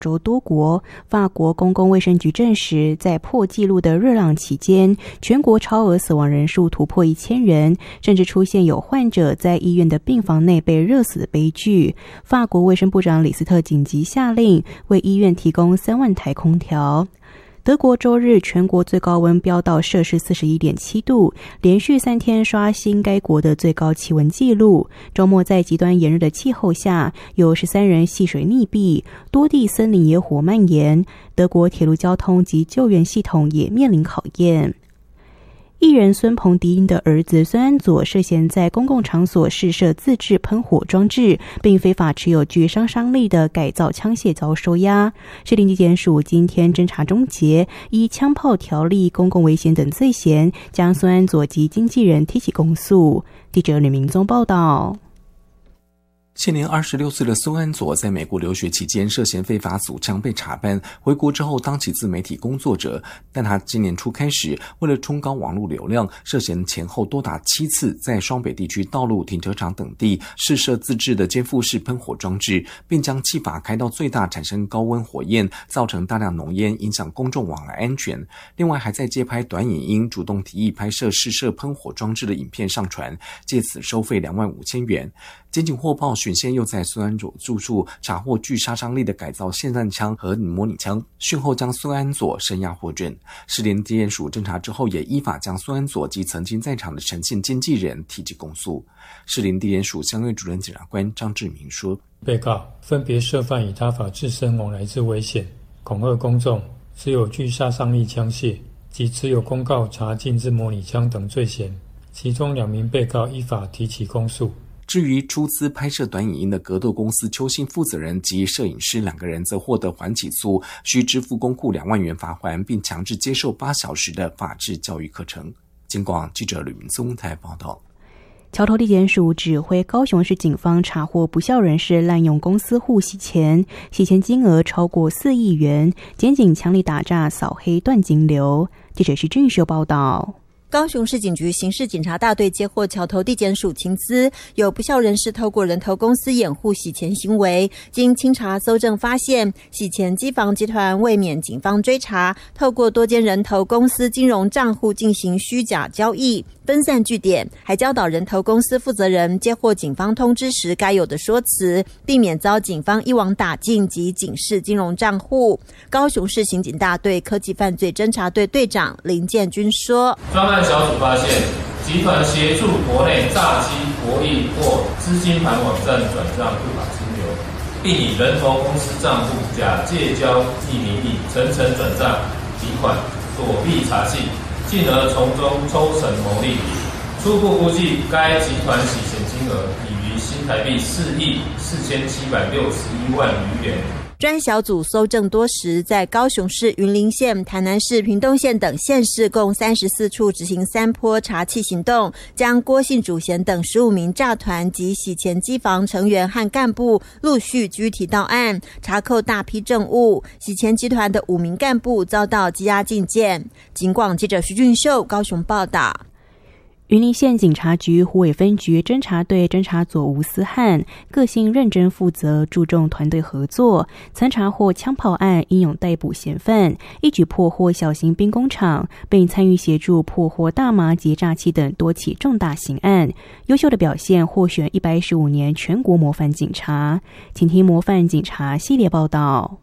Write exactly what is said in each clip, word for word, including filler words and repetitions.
洲多国。法国公共卫生局证实，在破纪录的热浪期间，全国超额死亡人数突破一千人，甚至出现有患者在医院的病房内被热死的悲剧。法国卫生部长李斯特紧急下令为医院提供三万台空调。德国周日全国最高温飙到摄氏 四十一点七 度，连续三天刷新该国的最高气温纪录。周末在极端炎热的气候下，有十三人戏水溺毙，多地森林野火蔓延，德国铁路交通及救援系统也面临考验。艺人孙鹏迪的儿子孙安佐涉嫌在公共场所试射自制喷火装置，并非法持有具杀伤力的改造枪械遭收押。士林地检署今天侦查终结，依枪炮条例、公共危险等罪嫌，将孙安佐及经纪人提起公诉。记者吕明宗报道。 现年二十六岁的孙安佐在美国留学期间涉嫌非法组枪被查办，回国之后当起自媒体工作者。但他今年初开始，为了冲高网络流量，涉嫌前后多达七次在双北地区道路、停车场等地试射自制的肩负式喷火装置，并将气阀开到最大，产生高温火焰，造成大量浓烟，影响公众往来安全。另外还在街拍短影音，主动提议拍摄试射喷火装置的影片上传，借此收费两万五千元。检警获报，巡线又在孙安佐住处查获具杀伤力的改造霰弹枪和模拟枪，讯后将孙安佐声押获准。士林地检署侦查之后，也依法将孙安佐及曾经在场的陈姓经纪人提起公诉。士林地检署相对主任检察官张志明说， 被告分别涉犯以他法自身往来之危险、恐吓公众、持有具杀伤力枪械及持有公告查禁之模拟枪等罪嫌，其中两名被告依法提起公诉。 至于出资拍摄短影音的格斗公司邱姓负责人及摄影师两个人，则获得缓起诉，需支付公库两万元罚锾，并强制接受八小时的法治教育课程。警广记者吕明宗台报道。 桥头地检署指挥高雄市警方查获不肖人士滥用公司户洗钱，洗钱金额超过四亿元，检警强力打诈扫黑断金流。记者徐俊秀报道。 高雄市警局刑事警察大队接获桥头地检署情资，有不肖人士透过人头公司掩护洗钱行为，经清查搜证发现，洗钱机房集团为免警方追查，透过多间人头公司金融账户进行虚假交易，分散据点，还教导人头公司负责人接获警方通知时该有的说辞，避免遭警方一网打尽及警示金融账户。高雄市刑警大队科技犯罪侦查队队长林建军说， 专案小组发现，集团协助国内诈欺博弈或资金盘网站转账不法金流，并以人头公司账户假借交易名义层层转账提款，躲避查缉，进而从中抽成牟利。初步估计，该集团洗钱金额已逾新台币四亿四千七百六十一万余元。 专小组搜证多时，在高雄市云林县、台南市屏东县等县市共三十四处执行三波查缉行动，将郭姓主嫌等十五名诈团及洗钱机房成员和干部陆续拘提到案，查扣大批证物。洗钱集团的五名干部遭到羁押禁见。警广记者徐俊秀高雄报道。 云林县警察局虎尾分局侦查队侦查佐吴思汉个性认真负责，注重团队合作，曾查获枪炮案，英勇逮捕嫌犯，一举破获小型兵工厂，并参与协助破获大麻及诈欺等多起重大刑案。优秀的表现获选一百一十五年全国模范警察。请听模范警察系列报道。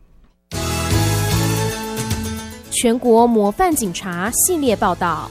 全国模范警察系列报道。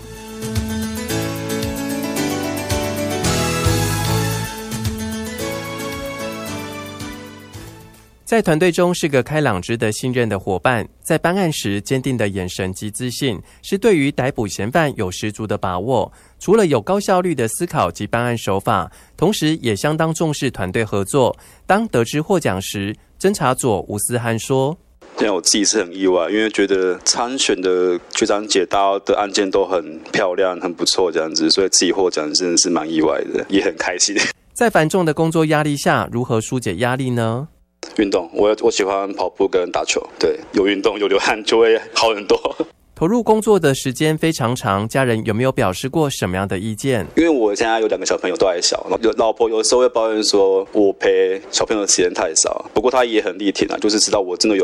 在团队中是个开朗、值得信任的伙伴，在办案时坚定的眼神及自信，是对于逮捕嫌犯有十足的把握。除了有高效率的思考及办案手法，同时也相当重视团队合作。当得知获奖时，侦查佐吴思汉说： 现在我自己是很意外，因为觉得参选的局长姐大家的案件都很漂亮、很不错这样子，所以自己获奖真的是蛮意外的，也很开心。 在繁重的工作压力下，如何疏解压力呢？ 运动，我我喜欢跑步跟打球，对，有运动有流汗就会好很多。 投入工作的时间非常长，家人有没有表示过什么样的意见？ 因为我现在有两个小朋友都还小，老婆有时候会抱怨说我陪小朋友的时间太少，不过她也很力挺啊，就是知道我真的有